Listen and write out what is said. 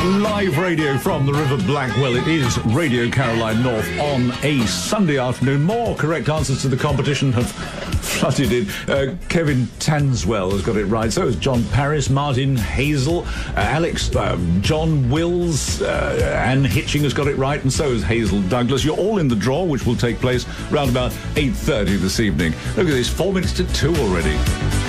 Live radio from the River Blackwell. It is Radio Caroline North on a Sunday afternoon. More correct answers to the competition have flooded in. Kevin Tanswell has got it right. So has John Paris, Martin Hazel, Alex, John Wills, Anne Hitching has got it right, and so has Hazel Douglas. You're all in the draw, which will take place around about 8:30 this evening. Look at this, 4 minutes to 2 already.